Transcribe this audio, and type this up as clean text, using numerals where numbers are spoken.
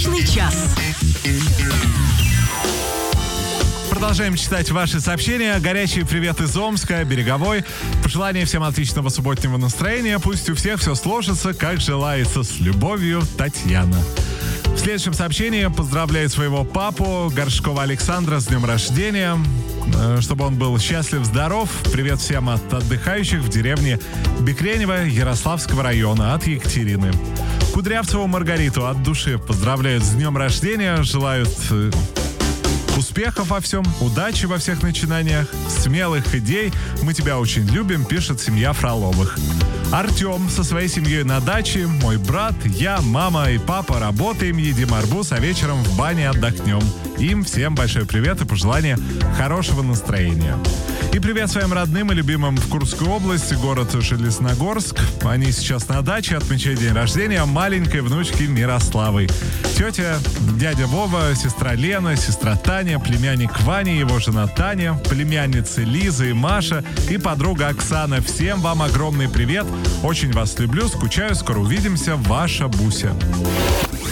Личный час. Продолжаем читать ваши сообщения. Горячий привет из Омска, Береговой. Пожелание всем отличного субботнего настроения. Пусть у всех все сложится, как желается. С любовью, Татьяна. В следующем сообщении поздравляю своего папу Горшкова Александра с днем рождения. Чтобы он был счастлив, здоров. Привет всем от отдыхающих в деревне Бекренево Ярославского района от Екатерины. Кудрявцеву Маргариту от души поздравляют с днем рождения. Желают успехов во всем, удачи во всех начинаниях, смелых идей. Мы тебя очень любим, пишет семья Фроловых. Артем со своей семьей на даче, мой брат, я, мама и папа работаем, едим арбуз, а вечером в бане отдохнем. Им всем большой привет и пожелание хорошего настроения. И привет своим родным и любимым в Курской области, город Железногорск. Они сейчас на даче отмечают день рождения маленькой внучки Мирославы. Тетя, дядя Вова, сестра Лена, сестра Таня, племянник Ваня, его жена Таня, племянницы Лиза и Маша и подруга Оксана. Всем вам огромный привет. Очень вас люблю, скучаю, скоро увидимся. Ваша Буся.